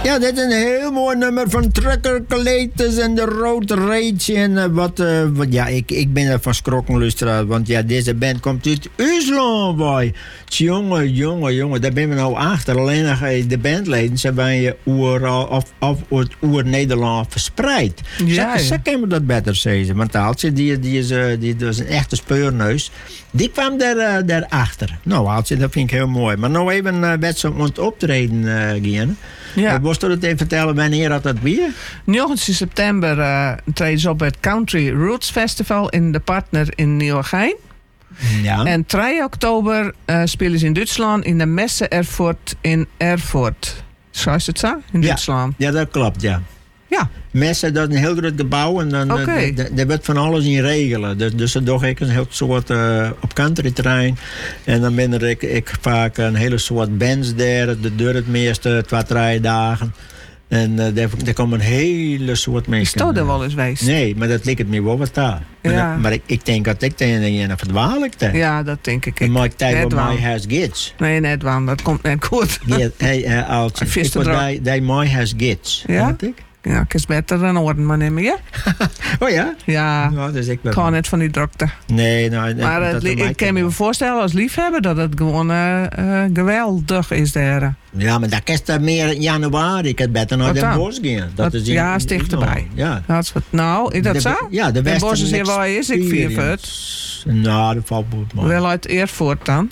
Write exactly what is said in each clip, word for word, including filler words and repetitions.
Ja, dit is een heel mooi nummer van Trucker Collatus en de Road Rage. En uh, wat, uh, wat, ja, ik, ik ben er van schrokken, luisteraar. Want ja, deze band komt uit Usland, boy. Jongen, jongen, jongen, daar ben we nou achter. Alleen nog de bandleden, ze zijn je oer, of, of, of oer Nederland verspreid. Ja, Zo ja. kan we dat beter zeggen. Want Aaltje, die, die, is, uh, die, die is een echte speurneus. Die kwam daar, uh, daarachter. Nou, Aaltje, dat vind ik heel mooi. Maar nou even uh, werd ze ont optreden uh, gaan. Ja. Uh, Moest je het even vertellen wanneer dat dat weer? negentien september uh, treden ze op het Country Roots Festival in de Partner in Nieuwegein. Ja. En drie oktober uh, spelen ze in Duitsland in de Messe Erfurt in Erfurt. Zo is het zo? In Ja. Duitsland. Ja, dat klopt, ja. Ja. Messen, dat is een heel groot gebouw en dan Oké. uh, d- d- daar wordt van alles in regelen. Dus, dus er doe ik een heel soort uh, op country terrein. En dan ben er ik, ik vaak een hele soort bands daar. De deur het meeste, twee, drie dagen. En uh, daar, daar komen een hele soort Is mensen. dat er wel eens geweest? Nee, maar dat lijkt het me wel wat daar. Maar, Ja. dat- maar ik, ik denk dat ik tegen een verdwaal ik daar. Ja, dat denk ik. En maak tijd Net wat waar. my has gids. Nee, net waar. Dat komt net goed. Ja, hey, uh, Aaltje, Vis ik te word dra- die, die my has gids. Ja? Weet ik? Ja, ik is beter dan orden, maar niet meer. Oh ja? Ja, Nou, dus ik ik ben kan net van die drukte. Nee, nou, Maar dat, het, dat ik maakt kan me niet. voorstellen als liefhebber dat het gewoon uh, uh, geweldig is daar. Ja, maar dat is dan meer in januari. Ik had beter naar Wat Den dan? Bosch gaan. Dat- is in- ja, is in- dichterbij. Ja. Dat is wat, nou, is dat De- zo? Ja, de Den Bosch Western is hier waar is ik vier voet. Experience. Nou, dat valt goed, man. Wel uit Erfurt dan.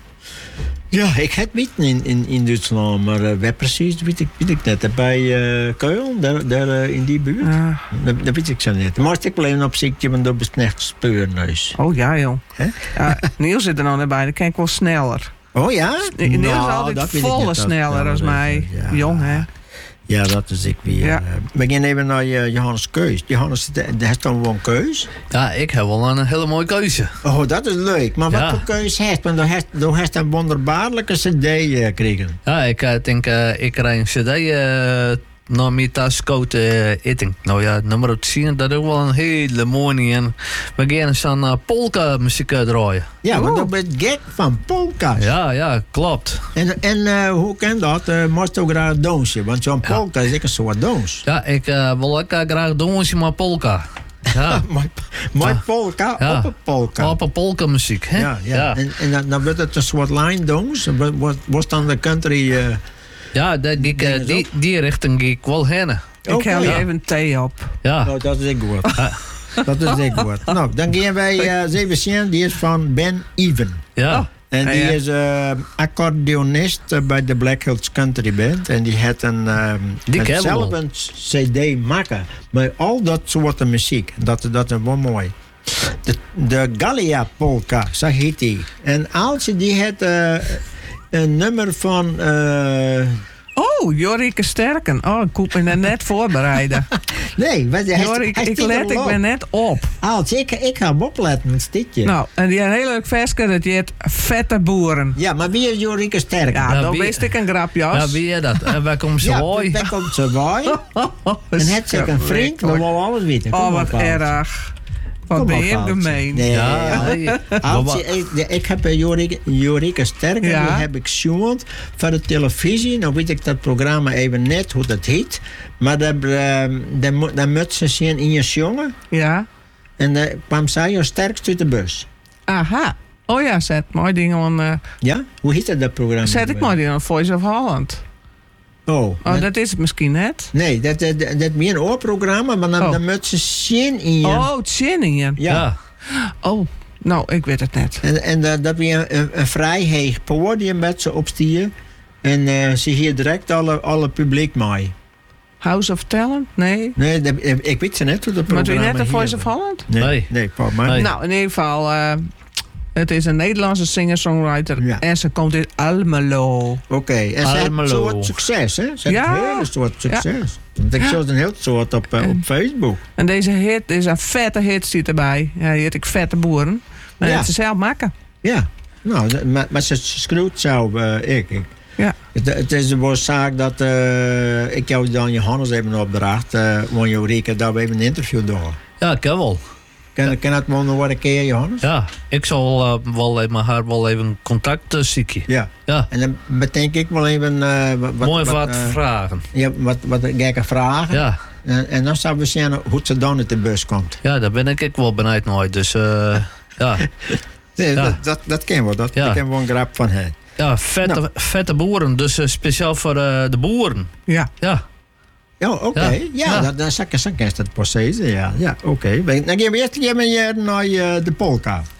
Ja, ik heb weten in, in, in Duitsland, maar uh, waar precies, weet ik, weet ik net. Bij uh, Keulen, daar, daar uh, in die buurt. Ja. Dat, dat weet ik zo niet. Maar als ik wel even op ziekje, want dat is echt speurneus. Oh ja, joh. Hè? Ja, Niels zit er nog net bij, dan kan ik wel sneller. Oh ja? Niels is Nou, altijd dat weet ik volle niet. Dat- sneller ja, als dat- mij. ja. Jong, hè? Ja, dat is ik weer. Ja. Uh, we gaan even naar uh, Johannes Keus. Johannes, daar is dan wel een keus. Ja, ik heb wel een hele mooie keuze. Oh, dat is leuk. Maar wat Ja. voor keus heeft? Want dan heeft dan heeft een wonderbaarlijke cd uh, gekregen. Ja, ik uh, denk, uh, ik krijg een cd uh, naar mijn thuis koud uh, eten. Nou ja, nummer tien, dat is ook wel een hele mooie. En we gaan eens aan uh, polka muziek uh, draaien. Ja, want Oh. dat ben gek van polka's. Ja, ja, klopt. En, en uh, hoe kan dat? Uh, moest ook graag donsje? Want zo'n Ja. polka is ook een soort dons. Ja, ik uh, wil ook uh, graag doen, maar polka. Ja, Mooi mooi Ja. polka Ja. op een polka. op een polka muziek, hè? Ja, ja. En, en dan, dan wordt het een soort line dons. Wat was dan de country... Uh, Ja, dat, die, Dingen uh, die, die richting ga ik wel heen. Ik Oké. hel je Ja. even thee op. Ja. nou, dat is ik goed. Dat is ik goed. Nou, dan gaan wij uh, zeven zien. Die is van Ben Even. Ja. Oh. En Ja, die ja. is uh, accordeonist uh, bij de Black Hills Country Band. En die heeft een, um, Die een kennen we zelf wel. een cd maken. Met al dat soorten muziek. Dat, dat is wel mooi. De, de Gallia Polka, zo heet die. En Aaltje die heeft uh, een nummer van... Uh, Oh, Jorike Sterken. Oh, ik moet me er net voorbereiden. nee, wat, hij, Jorik, hij ik stikt let, er ik ben op. net op. Aaltje, ik, ik ga hem opletten, een stikje. Nou, en die een heel leuk versje, dat heet Vette Boeren. Ja, maar wie is Jorike Sterk? Ja, Ja, dan wie- wist ik een grapje. Ja, wie is dat? En waar komt ze Ja, mooi? daar komt ze bij. En het zich een vriend, we willen alles weten. Kom Oh, op, wat Aaltje. erg. Wat Kom ben op, je Aaltje. gemeen. Nee, Ja, nee. Aaltje, ik, ik heb bij Jorike, Jorike Sterker, Ja. die heb ik gezien van de televisie. Nou weet ik dat programma even net hoe dat heet. Maar daar, uh, daar, mo- daar moet ze zien in je jongen. Ja. En daar kwam zij als sterkst uit de bus. Aha. Oh ja, zet mooi dingen aan. Uh, Ja? Hoe heet dat, dat programma? zet ik mooi dingen aan Voice of Holland. Oh, Oh, dat- dat is het misschien net. nee, dat is dat, dat meer een oorprogramma, maar dan, Oh. dan moet ze zien in je... Oh, het zin in je. Ja. Ja. Oh, nou, ik weet het net. En, en dat, dat weer een, een vrij heeg podium met ze opstieren. En eh, ze hier direct alle, alle publiek mee. House of Talent? Nee. Nee, dat, ik weet ze net hoe dat Maar doe je programma net de hier- Voice of Holland? Nee, nee, Nee. Paul, maar... Nee. Nou, in ieder geval, eh, het is een Nederlandse singer-songwriter. Ja. En ze komt uit Almelo. Oké, en ze heeft een Almelo. soort succes, hè? Ze heeft Ja. een hele soort succes. Want ik zag een heel soort op, eh, op Facebook. En deze hit is een vette hit zit erbij. Ja, die heet ik Vette Boeren. Maar Ja. dat ze zelf maken. Ja, nou, dat- maar, maar ze schreeuwt zo, eh, ik, ik. Ja. Het, het is een zaak dat eh, ik jou dan Johannes even opdracht, uh, want Jorike, dat we even een interview doen. Ja, ik heb wel. Kan, kan het wel nog wat een keer, Johannes? Ja, ik zal uh, wel even, haar wel even contact uh, zoeken. Ja. Ja. En dan bedenk ik wel even... Uh, wat, Mooi wat, wat uh, vragen. Ja, wat, wat gekke vragen. Ja. En, en dan zouden we zien hoe ze dan uit de bus komt. Ja, daar ben ik ook wel benieuwd naar. Dus uh, ja. Nee, ja. Dat, dat, dat kennen we. Dat Ja. kennen we een grap van hen. Ja, vette, Nou. vette boeren. Dus uh, speciaal voor uh, de boeren. Ja. Ja. Ja, oké. Okay. Ja. Ja, Ja. dat, dat, dat, dat, dat, dat, dat, dat, ja, ja oké. Okay. Dan gaan we eerst even naar uh, de polka.